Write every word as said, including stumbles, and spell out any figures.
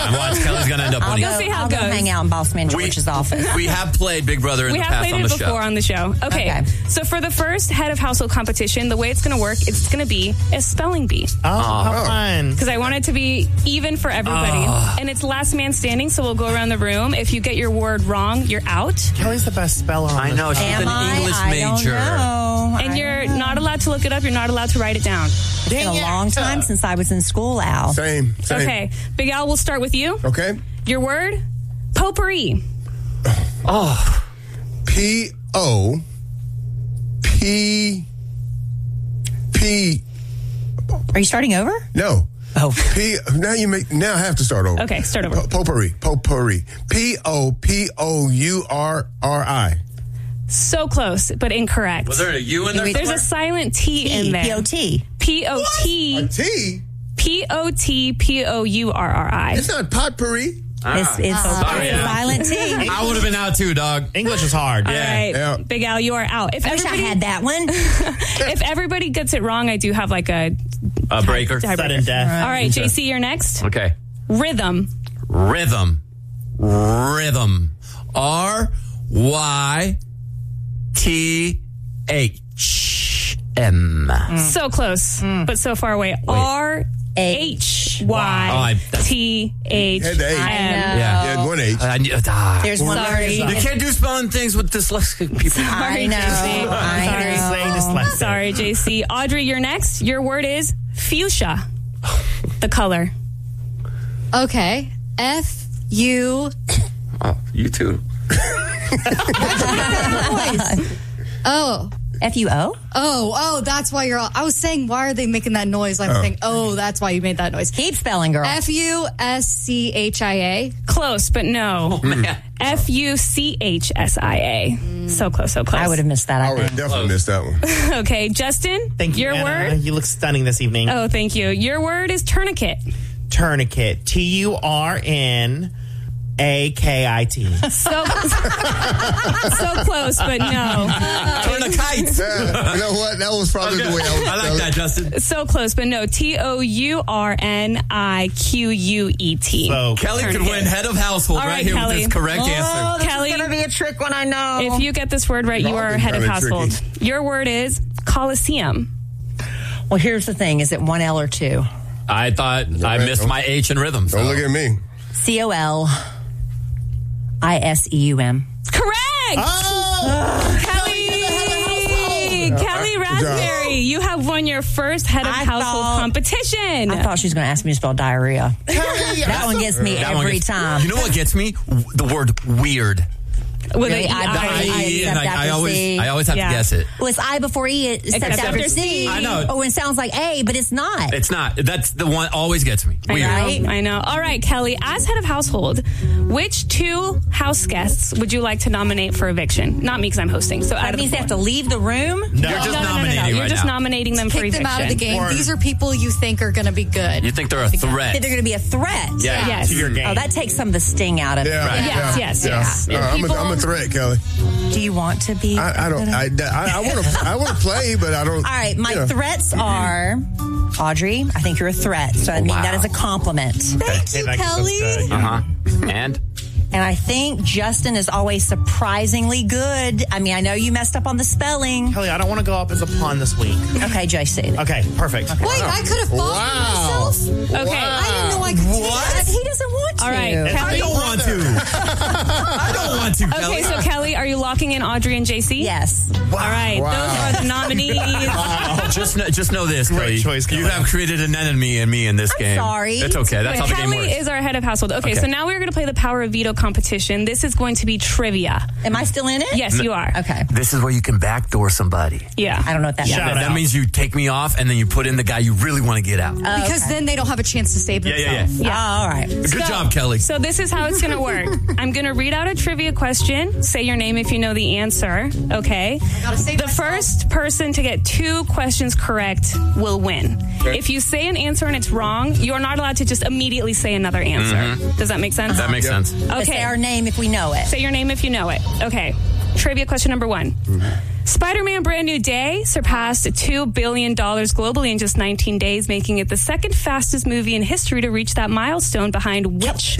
time. Watch, Kelly's going to end up I'll winning. go, You'll see how I'll it go goes. hang out in Boss Man George's office. We have played Big Brother in We the have past played on it the before show. on the show. Okay. Okay. So for the first head of household competition, the way it's going to work, it's going to be a spelling bee. Oh, how fun. Because I want it to be even for everybody. Oh. And it's last man standing, so we'll go around the room. If you get your word wrong, you're out. Kelly's the best speller on I the know. show. She's Am an I? English I major. don't know. And I you're don't know. not allowed to look it up. You're not allowed to write it down. It's been a long time since I was in school, Al. Same, same. Okay. Big Al, we'll start with you. Okay. Your word, potpourri. Oh. P O P P. Are you starting over? No. Oh. P. Now you make. Now I have to start over. Okay, start over. Po- Potpourri. Potpourri. P O P O U R R I. So close, but incorrect. Was there a U in there? There's a silent T in there. P O T. P O A T. T. P O T P O U R R I. It's not potpourri. It's, it's, Sorry, it's a Al. silent T. I would have been out too, dog. English is hard. All Yeah. right, Yeah. Big Al, you are out. If I wish I everybody, had that one. if everybody gets it wrong, I do have like a A breaker. tiebreaker. Sudden death. All right, J C, you're next. Okay. Rhythm. Rhythm. Rhythm. R Y T H M. So close, but so far away. R H Y T H Had the H. M. Yeah. You had one H. I knew- ah. There's one Sorry. You can't do spelling things with dyslexic people. I know. I Sorry. know. Saying dyslexic. Sorry, J C. Audrey, you're next. Your word is fuchsia. The color. Okay. F U. Oh, you too. Oh. F U O? Oh, oh, that's why you're all. I was saying, why are they making that noise? I'm thinking, oh, that's why you made that noise. Keep spelling, girl. F U S C H I A. Close, but no. Man. F U C H S I A. So close, so close. I would have missed that, I I would have think. definitely missed that one. Okay, Justin, Thank you, your Anna. word? You look stunning this evening. Oh, thank you. Your word is tourniquet. Tourniquet. T U R N A K I T. So, so close, but no. Turn a kite. Yeah, you know what? That was probably the way I was. I like that, Justin. So close, but no. T O U R N I Q U E T. So Kelly could Tourniquet. win head of household All right, right, here Kelly. with this correct Oh, answer. this Kelly. is going to be a trick one, I know. If you get this word right, you are Robin, head of kinda household. tricky. Your word is Coliseum. Well, here's the thing. Is it one L or two? I thought I missed my H in rhythm. So. Don't look at me. C O L I S E U M. Correct! Oh! Kelly! Kelly Raspberry, you have won your first head of I household thought- competition. I thought she was going to ask me to spell diarrhea. Kelly, That one gets me That one every gets- time. You know what gets me? The word weird. With Really? an I- E I. I- I, and except I, I after always, C. I always have Yeah. to guess it. Well, it's I before E, except, Except after, after C. C. I know. Oh, it sounds like A, but it's not. It's not. That's the one always gets me. I Weird. know, Right? I know. All right, Kelly, as head of household, which two house guests would you like to nominate for eviction? Not me, because I'm hosting. So out That of means the they have to four. leave the room? No. You're just No, no, no, no, no. nominating You're right just now. nominating them for Kick them eviction. out of the game. Or- These are people you think are going to be good. You think they're a threat? They're going to be a threat. Yeah. Yes. To your game. Oh, that takes some of the sting out of Yeah, it. Right. Yes, yeah, yes, yeah. yes. Uh, I'm, a, People- I'm a threat, Kelly. Do you want to be? I, I don't. I, I, I want to. I want to play, but I don't. All right, my you know. threats are Audrey. I think you're a threat, so I mean Wow. that is a compliment. Thank Hey, you, that gets us Kelly. good. Uh huh. And And I think Justin is always surprisingly good. I mean, I know you messed up on the spelling. Kelly, I don't want to go up as a pawn this week. Okay, J C. Okay, perfect. Wait, I could have followed Wow. myself. Okay. I didn't know I could do that. He doesn't want to. All right, I Kelly. don't want to. I don't want to, Kelly. Okay, so Kelly, are you locking in Audrey and J C? Yes. All right, Wow. those are the nominees. Oh, just know, just know this, Great Kelly. choice, Kelly. You have created an enemy in me in this I'm game. sorry. It's okay. That's how the game Kelly works. is our head of household. Okay, Okay. so now we're going to play the Power of Veto competition. This is going to be trivia. Am I still in it? Yes, you are. Okay. This is where you can backdoor somebody. Yeah. I don't know what that Shout means. That, that out. means you take me off and then you put in the guy you really want to get out. Because then they don't have a chance to save yeah, yeah, themselves. yeah. Oh, all right. Good So- job, Kelly. So this is how it's going to work. I'm going to read out a trivia question. Say your name if you know the answer. Okay. gotta save The myself. first person to get two questions correct will win. If you say an answer and it's wrong, you are not allowed to just immediately say another answer. Does that make sense? That makes Yeah. sense. But say Okay. our name if we know it. Say your name if you know it. Okay. Trivia question number one. Spider-Man Brand New Day surpassed two billion dollars globally in just nineteen days, making it the second fastest movie in history to reach that milestone behind which